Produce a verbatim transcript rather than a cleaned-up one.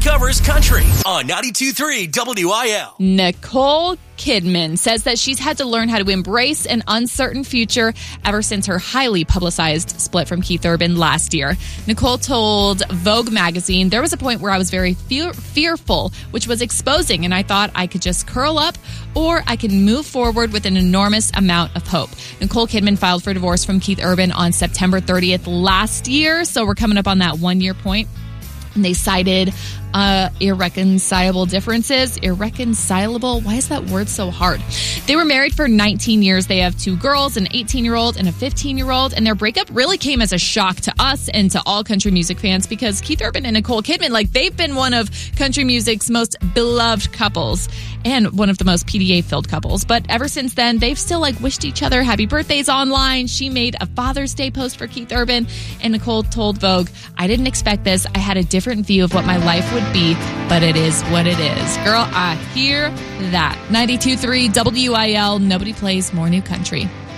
covers country on ninety-two point three W I L. Nicole Kidman says that she's had to learn how to embrace an uncertain future ever since her highly publicized split from Keith Urban last year. Nicole told Vogue magazine, "There was a point where I was very fear- fearful, which was exposing, and I thought I could just curl up or I can move forward with an enormous amount of hope." Nicole Kidman filed for divorce from Keith Urban on September thirtieth last year, so we're coming up on that one-year point. And they cited uh, irreconcilable differences. Irreconcilable? Why is that word so hard? They were married for nineteen years. They have two girls, an eighteen-year-old and a fifteen-year-old. And their breakup really came as a shock to us and to all country music fans because Keith Urban and Nicole Kidman, like, they've been one of country music's most beloved couples and one of the most P D A-filled couples. But ever since then, they've still, like, wished each other happy birthdays online. She made a Father's Day post for Keith Urban, and Nicole told Vogue, "I didn't expect this. I had a different view of what my life would be, but it is what it is." Girl, I hear that. ninety-two point three W I L, nobody plays more new country.